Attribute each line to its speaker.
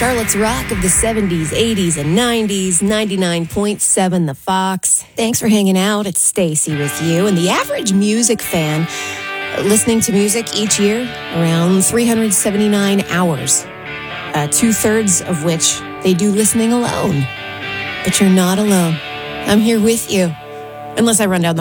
Speaker 1: Charlotte's Rock of the 70s, 80s, and 90s, 99.7 The Fox. Thanks for hanging out. It's Stacy with you. And the average music fan listening to music each year, around 379 hours, 2/3 of which they do listening alone. But you're not alone. I'm here with you. Unless I run down the